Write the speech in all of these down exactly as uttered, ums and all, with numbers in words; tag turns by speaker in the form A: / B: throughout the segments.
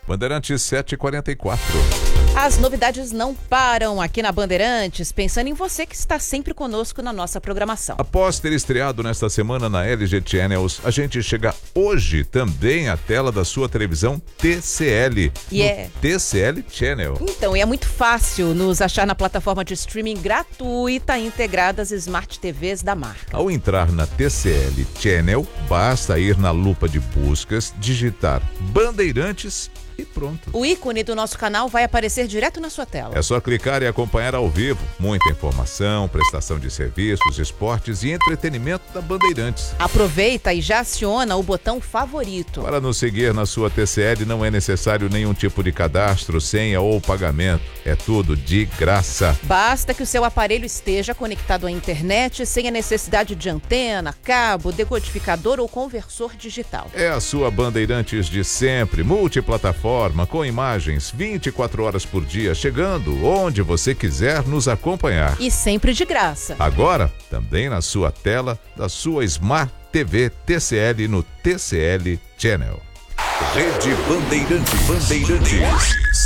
A: Bandeirantes sete e quarenta e quatro.
B: As novidades não param aqui na Bandeirantes, pensando em você que está sempre conosco na nossa programação.
A: Após ter estreado nesta semana na L G Channels, a gente chega hoje também à tela da sua televisão T C L.
B: E é
A: T C L Channel.
B: Então, e é muito fácil nos achar na plataforma de streaming gratuita integrada às Smart T Vs da marca.
A: Ao entrar na T C L Channel, basta ir na lupa de buscas, digitar Bandeirantes e pronto.
B: O ícone do nosso canal vai aparecer direto na sua tela.
A: É só clicar e acompanhar ao vivo. Muita informação, prestação de serviços, esportes e entretenimento da Bandeirantes.
B: Aproveita e já aciona o botão favorito.
A: Para nos seguir na sua T C L não é necessário nenhum tipo de cadastro, senha ou pagamento. É tudo de graça.
B: Basta que o seu aparelho esteja conectado à internet sem a necessidade de antena, cabo, decodificador ou conversor digital.
A: É a sua Bandeirantes de sempre, multiplataforma, com imagens vinte e quatro horas por dia, chegando onde você quiser nos acompanhar.
B: E sempre de graça.
A: Agora, também na sua tela da sua Smart T V T C L no T C L Channel. Rede Bandeirantes. Bandeirantes.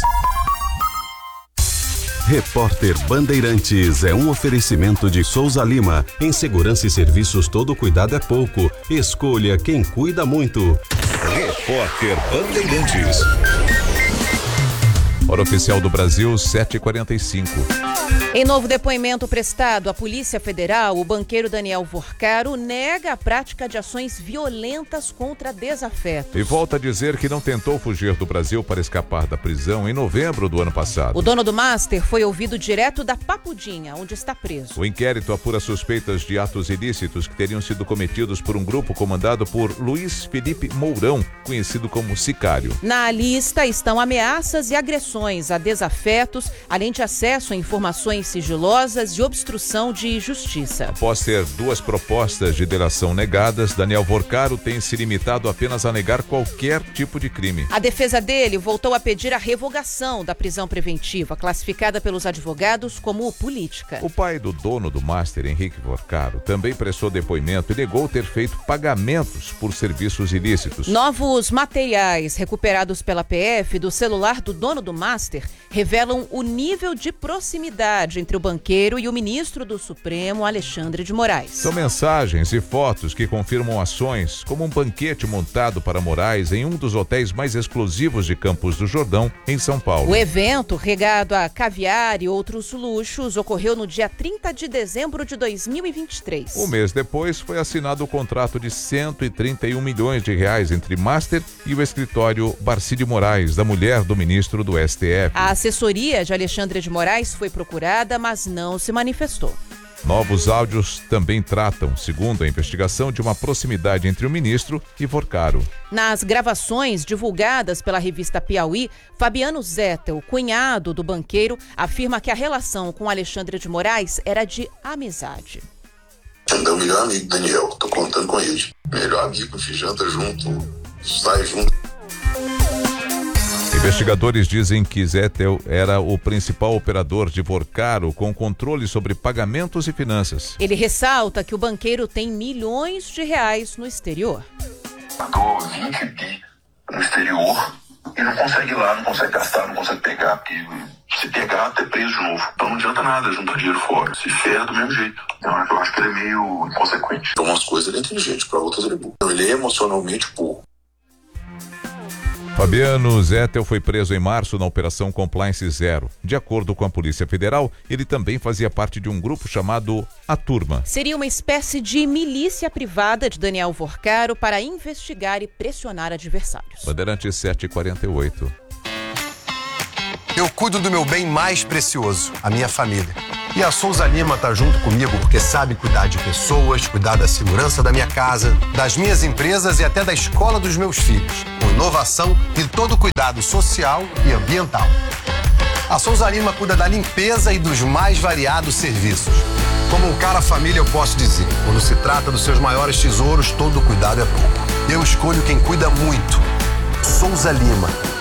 C: Repórter Bandeirantes é um oferecimento de Souza Lima. Em segurança e serviços, todo cuidado é pouco. Escolha quem cuida muito.
A: Repórter Bandeirantes. Hora oficial do Brasil, sete e quarenta e cinco.
B: Em novo depoimento prestado à Polícia Federal, o banqueiro Daniel Vorcaro nega a prática de ações violentas contra desafetos.
A: E volta a dizer que não tentou fugir do Brasil para escapar da prisão em novembro do ano passado.
B: O dono do Master foi ouvido direto da Papudinha, onde está preso.
A: O inquérito apura suspeitas de atos ilícitos que teriam sido cometidos por um grupo comandado por Luiz Felipe Mourão, conhecido como Sicário.
B: Na lista estão ameaças e agressões a desafetos, além de acesso a informações sigilosas e obstrução de justiça.
A: Após ter duas propostas de delação negadas, Daniel Vorcaro tem se limitado apenas a negar qualquer tipo de crime.
B: A defesa dele voltou a pedir a revogação da prisão preventiva, classificada pelos advogados como política.
A: O pai do dono do Master, Henrique Vorcaro, também prestou depoimento e negou ter feito pagamentos por serviços ilícitos.
B: Novos materiais recuperados pela P F do celular do dono do Master revelam o nível de proximidade entre o banqueiro e o ministro do Supremo, Alexandre de Moraes.
A: São mensagens e fotos que confirmam ações, como um banquete montado para Moraes em um dos hotéis mais exclusivos de Campos do Jordão, em São Paulo.
B: O evento, regado a caviar e outros luxos, ocorreu no dia trinta de dezembro de dois mil e vinte e três.
A: Um mês depois, foi assinado o contrato de cento e trinta e um milhões de reais entre Master e o escritório Barcy de Moraes, da mulher do ministro do S T F.
B: A assessoria de Alexandre de Moraes foi procurada, mas não se manifestou.
A: Novos áudios também tratam, segundo a investigação, de uma proximidade entre o ministro e Vorcaro.
B: Nas gravações divulgadas pela revista Piauí, Fabiano Zettel, cunhado do banqueiro, afirma que a relação com Alexandre de Moraes era de amizade.
D: É meu melhor amigo, Daniel. Tô contando com ele. Melhor amigo, se janta junto, sai junto.
A: Investigadores dizem que Zettel era o principal operador de Vorcaro, com controle sobre pagamentos e finanças.
B: Ele ressalta que o banqueiro tem milhões de reais no exterior.
D: Mandou vinte bi no exterior e não consegue ir lá, não consegue gastar, não consegue pegar, porque se pegar, até preso de novo. Então não adianta nada juntar dinheiro fora. Se ferra do mesmo jeito. Então eu acho que ele é meio inconsequente. Para umas coisas ele é inteligente, para outras ele é burro. Ele é emocionalmente burro.
A: Fabiano Zettel foi preso em março na Operação Compliance Zero. De acordo com a Polícia Federal, ele também fazia parte de um grupo chamado A Turma.
B: Seria uma espécie de milícia privada de Daniel Vorcaro para investigar e pressionar adversários.
A: Bandeirantes sete e quarenta e oito.
E: Eu cuido do meu bem mais precioso, a minha família. E a Souza Lima tá junto comigo porque sabe cuidar de pessoas, cuidar da segurança da minha casa, das minhas empresas e até da escola dos meus filhos, com inovação e todo o cuidado social e ambiental. A Souza Lima cuida da limpeza e dos mais variados serviços. Como um cara família, eu posso dizer, quando se trata dos seus maiores tesouros, todo cuidado é pouco. Eu escolho quem cuida muito. Souza Lima.